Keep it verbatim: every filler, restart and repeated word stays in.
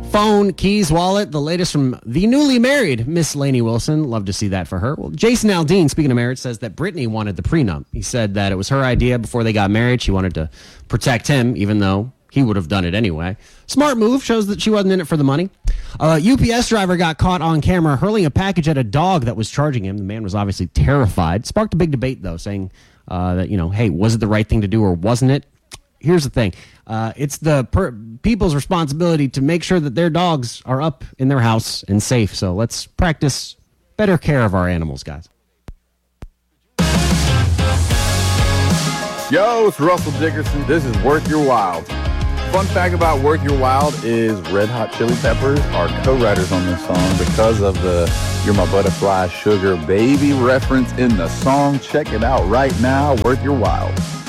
phone, keys, wallet, the latest from the newly married Miss Lainey Wilson. Love to see that for her. Well, Jason Aldean, speaking of marriage, says that Britney wanted the prenup. He said that it was her idea before they got married. She wanted to protect him, even though he would have done it anyway. Smart move, shows that she wasn't in it for the money. A U P S driver got caught on camera hurling a package at a dog that was charging him. The man was obviously terrified. Sparked a big debate, though, saying uh, that, you know, hey, was it the right thing to do or wasn't it? Here's the thing. Uh, it's the per- people's responsibility to make sure that their dogs are up in their house and safe. So let's practice better care of our animals, guys. Yo, it's Russell Dickerson. This is Worth Your Wild. Fun fact about Worth Your Wild is Red Hot Chili Peppers are co-writers on this song because of the You're My Butterfly Sugar Baby reference in the song. Check it out right now. Worth Your Wild.